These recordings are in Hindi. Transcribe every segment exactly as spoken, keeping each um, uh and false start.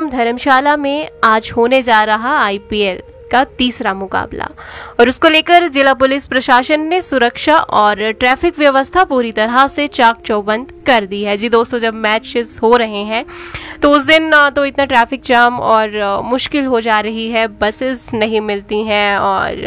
स्टेडियम धर्मशाला में आज होने जा रहा आईपीएल का तीसरा मुकाबला और उसको लेकर जिला पुलिस प्रशासन ने सुरक्षा और ट्रैफिक व्यवस्था पूरी तरह से चाक चौबंद कर दी है। जी दोस्तों, जब मैचेस हो रहे हैं तो उस दिन तो इतना ट्रैफिक जाम और मुश्किल हो जा रही है, बसेस नहीं मिलती हैं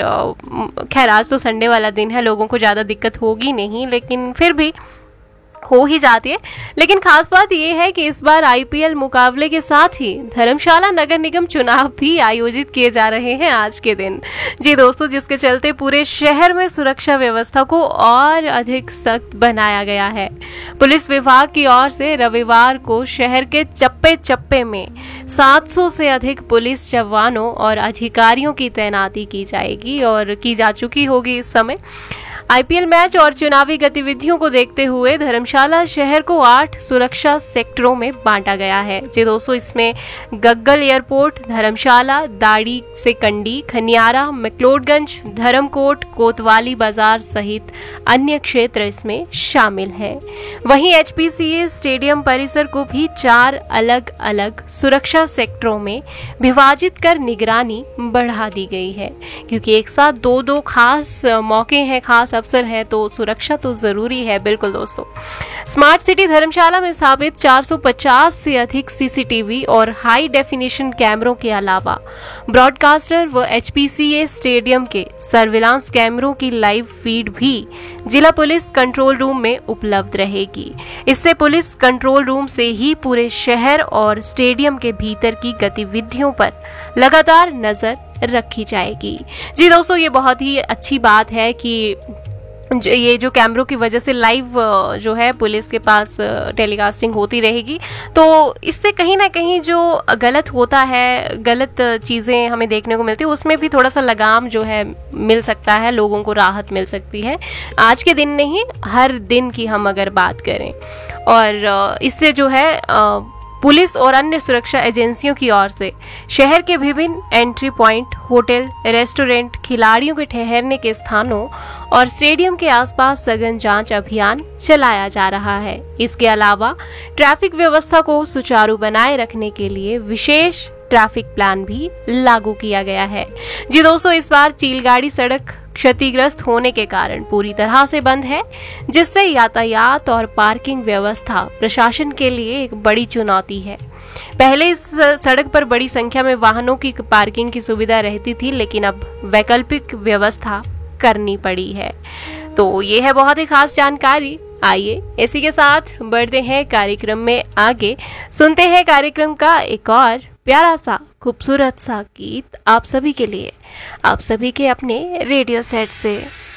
और खैर आज तो संडे वाला दिन है, लोगों को ज़्यादा दिक्कत होगी नहीं, लेकिन फिर भी हो ही जाती है। लेकिन खास बात यह है कि इस बार आईपीएल मुकाबले के साथ ही धर्मशाला नगर निगम चुनाव भी आयोजित किए जा रहे हैं आज के दिन। जी दोस्तों, जिसके चलते पूरे शहर में सुरक्षा व्यवस्था को और अधिक सख्त बनाया गया है। पुलिस विभाग की ओर से रविवार को शहर के चप्पे चप्पे में सात सौ से अधिक पुलिस जवानों और अधिकारियों की तैनाती की जाएगी और की जा चुकी होगी। इस समय आईपीएल मैच और चुनावी गतिविधियों को देखते हुए धर्मशाला शहर को आठ सुरक्षा सेक्टरों में बांटा गया है। जी दोस्तों, इसमें गग्गल एयरपोर्ट, धर्मशाला, दाड़ी से कंडी, खनियारा, मैक्लोडगंज, धर्मकोट, कोतवाली बाजार सहित अन्य क्षेत्र इसमें शामिल हैं। वहीं एचपीसीए स्टेडियम परिसर को भी चार अलग अलग सुरक्षा सेक्टरों में विभाजित कर निगरानी बढ़ा दी गई है, क्योंकि एक साथ दो दो खास मौके हैं, खास अवसर है, तो सुरक्षा तो जरूरी है। बिल्कुल दोस्तों, स्मार्ट सिटी धर्मशाला में स्थापित चार सौ पचास से अधिक सीसीटीवी और हाई डेफिनेशन कैमरों के अलावा ब्रॉडकास्टर व एचपीसीए स्टेडियम के सर्विलांस कैमरों की लाइव फीड भी जिला पुलिस कंट्रोल रूम में उपलब्ध रहेगी। इससे पुलिस कंट्रोल रूम से ही पूरे शहर और स्टेडियम के भीतर की गतिविधियों पर लगातार नजर रखी जाएगी। जी दोस्तों, ये बहुत ही अच्छी बात है कि ये जो कैमरों की वजह से लाइव जो है पुलिस के पास टेलीकास्टिंग होती रहेगी, तो इससे कहीं ना कहीं जो गलत होता है, गलत चीज़ें हमें देखने को मिलती है, उसमें भी थोड़ा सा लगाम जो है मिल सकता है, लोगों को राहत मिल सकती है। आज के दिन नहीं, हर दिन की हम अगर बात करें, और इससे जो है पुलिस और अन्य सुरक्षा एजेंसियों की ओर से शहर के विभिन्न एंट्री पॉइंट, होटल, रेस्टोरेंट, खिलाड़ियों के ठहरने के स्थानों और स्टेडियम के आसपास सघन जांच अभियान चलाया जा रहा है। इसके अलावा ट्रैफिक व्यवस्था को सुचारू बनाए रखने के लिए विशेष ट्रैफिक प्लान भी लागू किया गया है। जी दोस्तों, इस बार चीलगाड़ी सड़क क्षतिग्रस्त होने के कारण पूरी तरह से बंद है, जिससे यातायात और पार्किंग व्यवस्था प्रशासन के लिए एक बड़ी चुनौती है। पहले इस सड़क पर बड़ी संख्या में वाहनों की पार्किंग की सुविधा रहती थी, लेकिन अब वैकल्पिक व्यवस्था करनी पड़ी है। तो ये है बहुत ही खास जानकारी। आइए इसी के साथ बढ़ते हैं कार्यक्रम में आगे, सुनते हैं कार्यक्रम का एक और प्यारा सा खूबसूरत सा गीत आप सभी के लिए, आप सभी के अपने रेडियो सेट से।